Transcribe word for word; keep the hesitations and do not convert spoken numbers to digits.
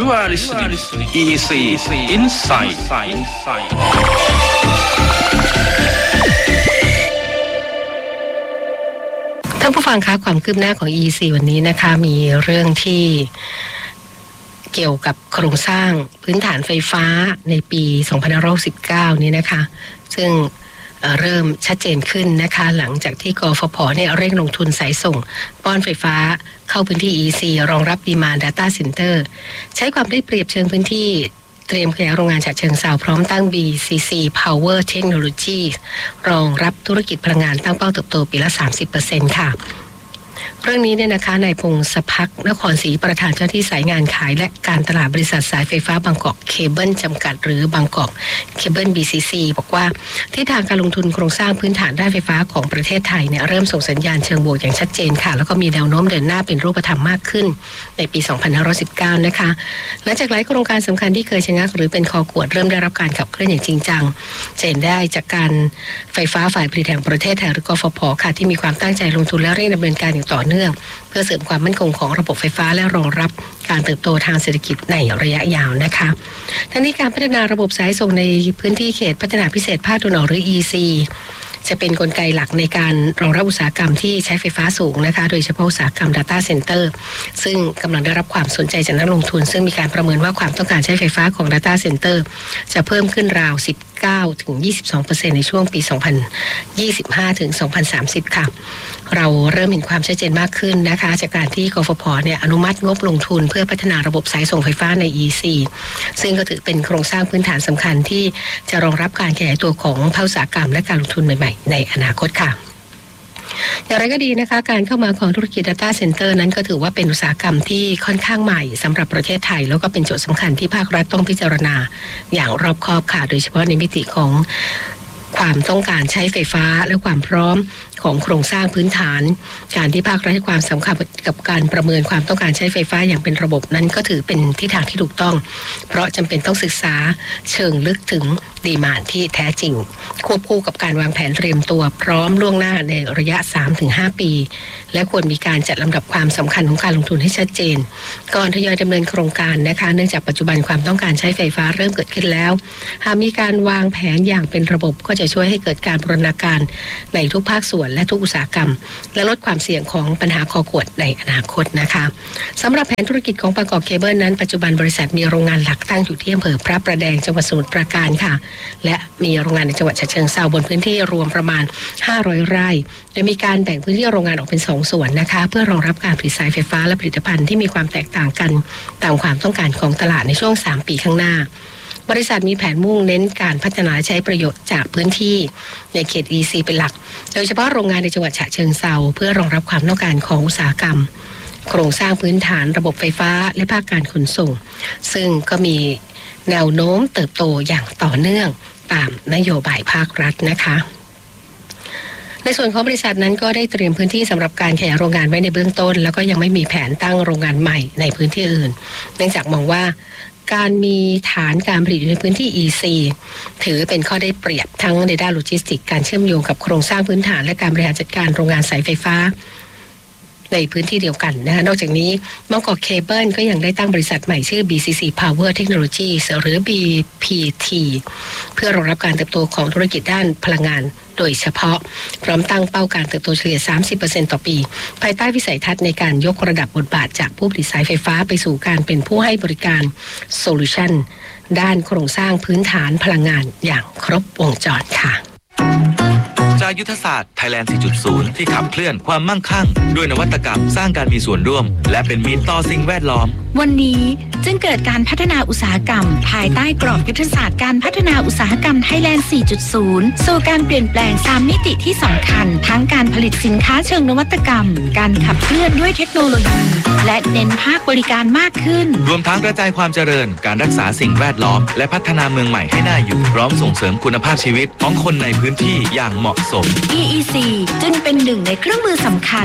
You are listening อี ซี Insight ท่านผู้ฟังคะความคืบหน้าของ อี ซี วันนี้นะคะมีเรื่องที่เกี่ยวกับโครงสร้างพื้นฐานไฟฟ้าในปีสองพันห้าร้อยหกสิบเก้านี้นะคะซึ่งเริ่มชัดเจนขึ้นนะคะหลังจากที่กฟผเนี่ยเร่งลงทุนสายส่งป้อนไฟฟ้าเข้าพื้นที่ อี ซี รองรับ Demand Data Center ใช้ความได้เปรียบเชิงพื้นที่เตรียมขยายโรงงานฉะเชิงเทราพร้อมตั้ง บี ซี ซี Power Technology รองรับธุรกิจพลังงานตั้งเป้าเติบโตปีละ สามสิบเปอร์เซ็นต์ ค่ะเรื่องนี้เนี่ยนะคะนายพงศพักนครศรีประธานเจ้าที่สายงานขายและการตลาดบริษัทสายไฟฟ้าบางกอกเคเบิลจำกัดหรือบางกอกเคเบิล บี ซี ซี บอกว่าที่ทางการลงทุนโครงสร้างพื้นฐานด้านไฟฟ้าของประเทศไทยเนี่ยเริ่มส่งสัญญาณเชิงบวกอย่างชัดเจนค่ะแล้วก็มีแนวโน้มเดินหน้าเป็นรูปธรรมมากขึ้นในปีสองพันห้าร้อยสิบเก้านะคะหลังจากหลายโครงการสำคัญที่เคยชะงักหรือเป็นคอกวดเริ่มได้รับการขับเคลื่อนอย่างจริงจังจะเห็นได้จากการไฟฟ้าฝ่ายผลิตแห่งประเทศไทยหรือกฟผค่ะที่มีความตั้งใจลงทุนและเร่งดำเนินการอย่างต่อเนื่องเพื่อเสริมความมั่นคงของระบบไฟฟ้าและรองรับการเติบโตทางเศรษฐกิจในระยะยาวนะคะทั้งนี้การพัฒนาระบบสายส่งในพื้นที่เขตพัฒนาพิเศษภาคตะวันออกหรือ อี ซี จะเป็นกลไกหลักในการรองรับอุตสาหกรรมที่ใช้ไฟฟ้าสูงนะคะโดยเฉพาะอุตสาหกรรม Data Center ซึ่งกำลังได้รับความสนใจจากนักลงทุนซึ่งมีการประเมินว่าความต้องการใช้ไฟฟ้าของ Data Center จะเพิ่มขึ้นราว สิบเก้าถึงยี่สิบสองเปอร์เซ็นต์ ในช่วงปี สองพันยี่สิบห้าถึงสองพันสามสิบ ค่ะเราเริ่มเห็นความชัดเจนมากขึ้นนะคะจากการที่กฟผเนี่ยอนุมัติงบลงทุนเพื่อพัฒนาระบบสายส่งไฟฟ้าใน อี ซี ซึ่งก็ถือเป็นโครงสร้างพื้นฐานสำคัญที่จะรองรับการขยายตัวของภาคอุตสาหกรรมและการลงทุนใหม่ๆในอนาคตค่ะอย่างไรก็ดีนะคะการเข้ามาของธุรกิจ Data Center นั้นก็ถือว่าเป็นอุตสาหกรรมที่ค่อนข้างใหม่สำหรับประเทศไทยแล้วก็เป็นโจทย์สำคัญที่ภาครัฐต้องพิจารณาอย่างรอบคอบค่ะโดยเฉพาะในมิติของความต้องการใช้ไฟฟ้าและความพร้อมของโครงสร้างพื้นฐานการที่ภาครัฐให้ความสำคัญกับการประเมินความต้องการใช้ไฟฟ้าอย่างเป็นระบบนั้นก็ถือเป็นทิศทางที่ถูกต้องเพราะจำเป็นต้องศึกษาเชิงลึกถึงดีมานด์ที่แท้จริงควบคู่กับการวางแผนเตรียมตัวพร้อมล่วงหน้าในระยะ สามถึงห้า ปีและควรมีการจัดลำดับความสำคัญของการลงทุนให้ชัดเจนก่อนทยอยดำเนินโครงการนะคะเนื่องจากปัจจุบันความต้องการใช้ไฟฟ้าเริ่มเกิดขึ้นแล้วหากมีการวางแผนอย่างเป็นระบบก็จะช่วยให้เกิดการบูรณาการในทุกภาคส่วนและทุกอุตสาหกรรมและลดความเสี่ยงของปัญหาคอขวดในอนาคตนะคะสำหรับแผนธุรกิจของบางกอกเคเบิลนั้นปัจจุบันบริษัทมีโรงงานหลักตั้งอยู่ที่อำเภอพระประแดงจังหวัดสมุทรปราการค่ะและมีโรงงานในจังหวัดฉะเชิงเทราบนพื้นที่รวมประมาณห้าร้อยไร่โดยมีการแบ่งพื้นที่โรงงานออกเป็นสองส่วนนะคะเพื่อรองรับการผลิตสายไฟฟ้าและผลิตภัณฑ์ที่มีความแตกต่างกันตามความต้องการของตลาดในช่วงสามปีข้างหน้าบริษัทมีแผนมุ่งเน้นการพัฒนาใช้ประโยชน์จากพื้นที่ในเขต อี ซี เป็นหลักโดยเฉพาะโรงงานในจังหวัดฉะเชิงเทราเพื่อรองรับความต้องการของอุตสาหกรรมโครงสร้างพื้นฐานระบบไฟฟ้าและภาคการขนส่งซึ่งก็มีแนวโน้มเติบโตอย่างต่อเนื่องตามนโยบายภาครัฐนะคะในส่วนของบริษัทนั้นก็ได้เตรียมพื้นที่สำหรับการขยายโรงงานไว้ในเบื้องต้นแล้วก็ยังไม่มีแผนตั้งโรงงานใหม่ในพื้นที่อื่นเนื่องจากมองว่าการมีฐานการผลิตอยู่ในพื้นที่ อี ซี ถือเป็นข้อได้เปรียบทั้งในด้านโลจิสติกการเชื่อมโยงกับโครงสร้างพื้นฐานและการบริหารจัดการโรงงานสายไฟฟ้าในพื้นที่เดียวกันนะคะนอกจากนี้บางกอกเคเบิลก็ยังได้ตั้งบริษัทใหม่ชื่อ บี ซี ซี Power Technologies หรือ บี พี ที เพื่อรองรับการเติบโตของธุรกิจด้านพลังงานโดยเฉพาะพร้อมตั้งเป้าการเติบโตเฉลี่ย สามสิบเปอร์เซ็นต์ ต่อปีภายใต้วิสัยทัศน์ในการยกระดับบทบาทจากผู้ผลิตสายไฟฟ้าไปสู่การเป็นผู้ให้บริการโซลูชันด้านโครงสร้างพื้นฐานพลังงานอย่างครบวงจรค่ะจากยุทธศาสตร์ Thailand สี่จุดศูนย์ ที่ขับเคลื่อนความมั่งคั่งด้วยนวัตกรรมสร้างการมีส่วนร่วมและเป็นมิตรต่อสิ่งแวดล้อมวันนี้จึงเกิดการพัฒนาอุตสาหกรรมภายใต้กรอบยุทธศาสตร์การพัฒนาอุตสาหกรรม Thailand สี่จุดศูนย์ สู่การเปลี่ยนแปลงสามมิติที่สำคัญทั้งการผลิตสินค้าเชิงนวัตกรรมการขับเคลื่อนด้วยเทคโนโลยีและเน้นภาคบริการมากขึ้นรวมทั้งกระจายความเจริญการรักษาสิ่งแวดล้อมและพัฒนาเมืองใหม่ให้น่าอยู่พร้อมส่งเสริมคุณภาพชีวิตของคนในพื้นที่อย่างเหมาะสมอี อี ซี จึงเป็นหนึ่งในเครื่องมือสำคัญ